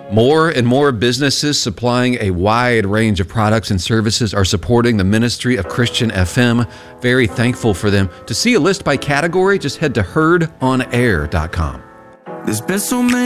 More and more businesses supplying a wide range of products and services are supporting the ministry of Christian FM. Very thankful for them. To see a list by category, just head to herdonair.com. There's been so many